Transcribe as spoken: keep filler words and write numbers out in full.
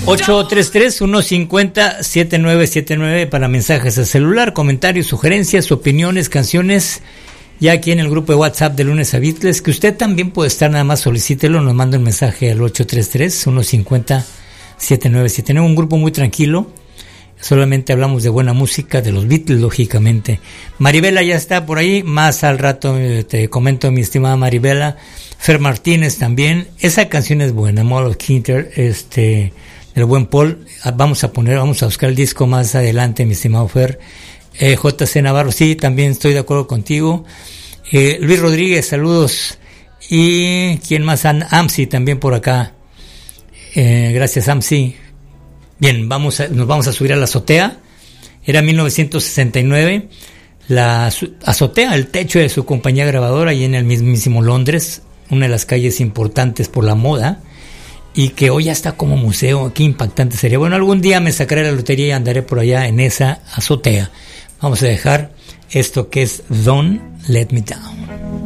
ocho tres tres, uno cinco cero, siete nueve siete nueve para mensajes a celular, comentarios, sugerencias, opiniones, canciones. Ya aquí en el grupo de WhatsApp de Lunes a Beatles, que usted también puede estar, nada más solicítelo, nos manda un mensaje al ocho tres tres, uno cinco cero, siete nueve siete nueve. Un grupo muy tranquilo, solamente hablamos de buena música, de los Beatles, lógicamente. Maribela ya está por ahí, más al rato te comento, mi estimada Maribela. Fer Martínez también, esa canción es buena, Mall of Kinter, este, del buen Paul. Vamos a poner, vamos a buscar el disco más adelante, mi estimado Fer. Eh, J C Navarro, sí, también estoy de acuerdo contigo. Eh, Luis Rodríguez, saludos. Y quién más, Amsi también por acá. Eh, gracias, Amsi. Bien, vamos a, nos vamos a subir a la azotea. Era mil novecientos sesenta y nueve. La su, azotea, el techo de su compañía grabadora, y en el mismísimo Londres, una de las calles importantes por la moda, y que hoy ya está como museo. Qué impactante sería. Bueno, algún día me sacaré la lotería y andaré por allá en esa azotea. Vamos a dejar esto que es Don't Let Me Down.